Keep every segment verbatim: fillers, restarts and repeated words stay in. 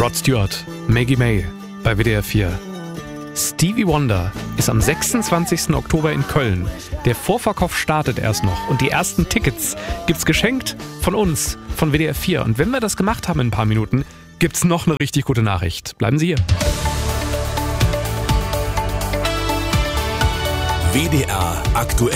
Rod Stewart, Maggie May bei W D R vier. Stevie Wonder ist am sechsundzwanzigsten Oktober in Köln. Der Vorverkauf startet erst noch und die ersten Tickets gibt's geschenkt von uns, von W D R vier. Und wenn wir das gemacht haben in ein paar Minuten, gibt's noch eine richtig gute Nachricht. Bleiben Sie hier. W D R aktuell.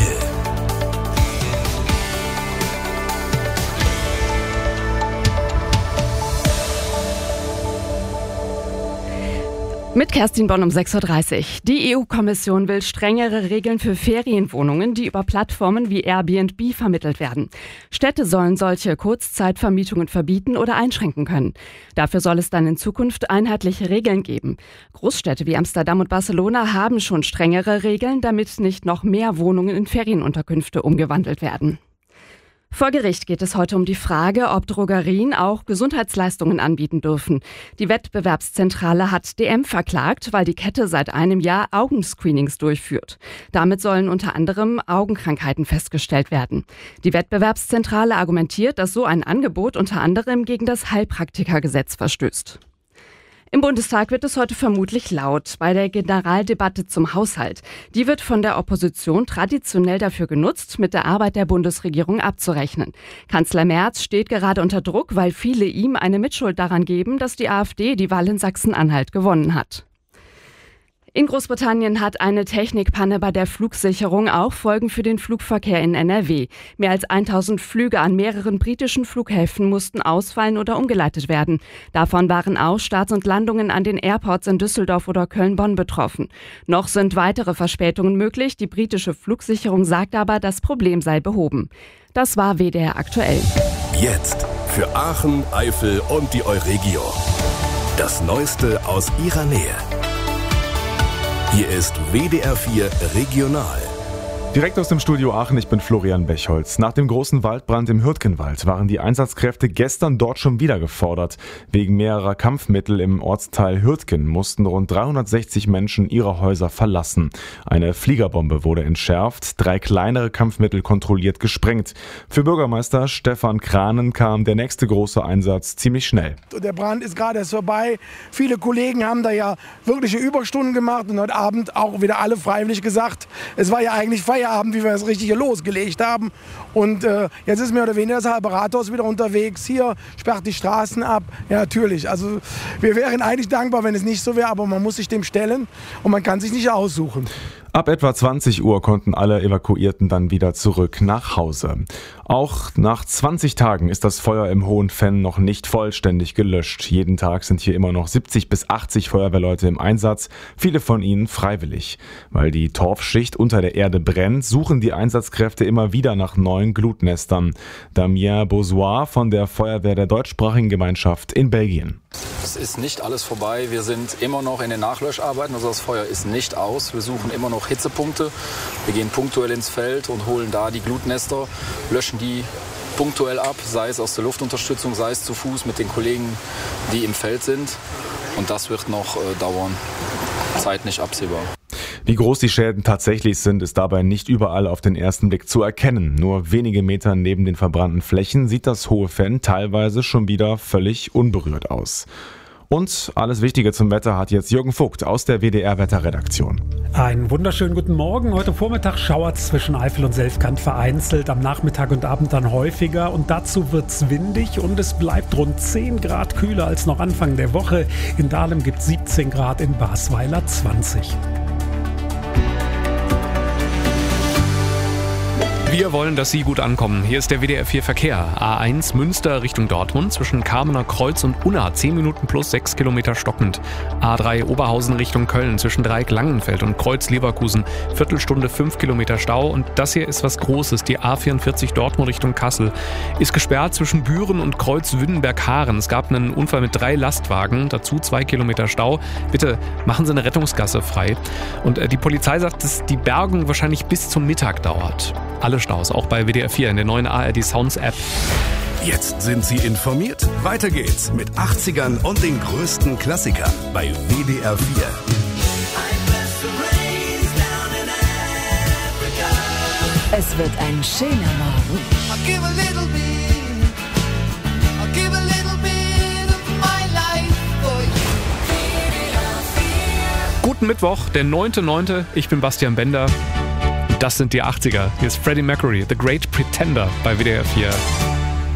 Mit Kerstin Bonn um sechs Uhr dreißig. Die E U-Kommission will strengere Regeln für Ferienwohnungen, die über Plattformen wie Airbnb vermittelt werden. Städte sollen solche Kurzzeitvermietungen verbieten oder einschränken können. Dafür soll es dann in Zukunft einheitliche Regeln geben. Großstädte wie Amsterdam und Barcelona haben schon strengere Regeln, damit nicht noch mehr Wohnungen in Ferienunterkünfte umgewandelt werden. Vor Gericht geht es heute um die Frage, ob Drogerien auch Gesundheitsleistungen anbieten dürfen. Die Wettbewerbszentrale hat D M verklagt, weil die Kette seit einem Jahr Augenscreenings durchführt. Damit sollen unter anderem Augenkrankheiten festgestellt werden. Die Wettbewerbszentrale argumentiert, dass so ein Angebot unter anderem gegen das Heilpraktikergesetz verstößt. Im Bundestag wird es heute vermutlich laut bei der Generaldebatte zum Haushalt. Die wird von der Opposition traditionell dafür genutzt, mit der Arbeit der Bundesregierung abzurechnen. Kanzler Merz steht gerade unter Druck, weil viele ihm eine Mitschuld daran geben, dass die AfD die Wahl in Sachsen-Anhalt gewonnen hat. In Großbritannien hat eine Technikpanne bei der Flugsicherung auch Folgen für den Flugverkehr in N R W. Mehr als tausend Flüge an mehreren britischen Flughäfen mussten ausfallen oder umgeleitet werden. Davon waren auch Starts und Landungen an den Airports in Düsseldorf oder Köln-Bonn betroffen. Noch sind weitere Verspätungen möglich. Die britische Flugsicherung sagt aber, das Problem sei behoben. Das war W D R aktuell. Jetzt für Aachen, Eifel und die Euregio. Das Neueste aus ihrer Nähe. Hier ist W D R vier Regional. Direkt aus dem Studio Aachen, ich bin Florian Bechholz. Nach dem großen Waldbrand im Hürtgenwald waren die Einsatzkräfte gestern dort schon wieder gefordert. Wegen mehrerer Kampfmittel im Ortsteil Hürtgen mussten rund dreihundertsechzig Menschen ihre Häuser verlassen. Eine Fliegerbombe wurde entschärft, drei kleinere Kampfmittel kontrolliert gesprengt. Für Bürgermeister Stefan Kranen kam der nächste große Einsatz ziemlich schnell. Der Brand ist gerade erst vorbei. Viele Kollegen haben da ja wirkliche Überstunden gemacht und heute Abend auch wieder alle freiwillig gesagt, es war ja eigentlich Feierabend. Abend, wie wir das richtig hier losgelegt haben. Und äh, jetzt ist mehr oder weniger das halbe Rathaus wieder unterwegs. Hier sperrt die Straßen ab. Ja, natürlich. Also wir wären eigentlich dankbar, wenn es nicht so wäre, aber man muss sich dem stellen und man kann sich nicht aussuchen. Ab etwa zwanzig Uhr konnten alle Evakuierten dann wieder zurück nach Hause. Auch nach zwanzig Tagen ist das Feuer im Hohenfenn noch nicht vollständig gelöscht. Jeden Tag sind hier immer noch siebzig bis achtzig Feuerwehrleute im Einsatz, viele von ihnen freiwillig. Weil die Torfschicht unter der Erde brennt, suchen die Einsatzkräfte immer wieder nach neuen Glutnestern. Damien Bozois von der Feuerwehr der deutschsprachigen Gemeinschaft in Belgien. Es ist nicht alles vorbei. Wir sind immer noch in den Nachlöscharbeiten. Also das Feuer ist nicht aus. Wir suchen immer noch Hitzepunkte. Wir gehen punktuell ins Feld und holen da die Glutnester, löschen die punktuell ab, sei es aus der Luftunterstützung, sei es zu Fuß mit den Kollegen, die im Feld sind. Und das wird noch äh, dauern. Zeit nicht absehbar. Wie groß die Schäden tatsächlich sind, ist dabei nicht überall auf den ersten Blick zu erkennen. Nur wenige Meter neben den verbrannten Flächen sieht das Hohenfenn teilweise schon wieder völlig unberührt aus. Und alles Wichtige zum Wetter hat jetzt Jürgen Vogt aus der W D R-Wetterredaktion. Einen wunderschönen guten Morgen. Heute Vormittag schauert es zwischen Eifel und Selfkant vereinzelt, am Nachmittag und Abend dann häufiger. Und dazu wird es windig und es bleibt rund zehn Grad kühler als noch Anfang der Woche. In Dahlem gibt es siebzehn Grad, in Basweiler zwanzig. Wir wollen, dass Sie gut ankommen. Hier ist der W D R vier Verkehr. A eins Münster Richtung Dortmund zwischen Kamener Kreuz und Unna. zehn Minuten plus sechs Kilometer stockend. A drei Oberhausen Richtung Köln zwischen Dreieck-Langenfeld und Kreuz-Leverkusen. Viertelstunde fünf Kilometer Stau. Und das hier ist was Großes. Die A vierundvierzig Dortmund Richtung Kassel ist gesperrt zwischen Büren und Kreuz-Wünnenberg-Haaren. Es gab einen Unfall mit drei Lastwagen. Dazu zwei Kilometer Stau. Bitte machen Sie eine Rettungsgasse frei. Und die Polizei sagt, dass die Bergung wahrscheinlich bis zum Mittag dauert. Alle Staus, auch bei W D R vier in der neuen A R D Sounds App. Jetzt sind Sie informiert. Weiter geht's mit achtzigern und den größten Klassikern bei W D R vier. Es wird ein schöner Morgen. Guten Mittwoch, der neunter neunter Ich bin Bastian Bender. Das sind die achtziger. Hier ist Freddie Mercury, The Great Pretender bei W D R vier.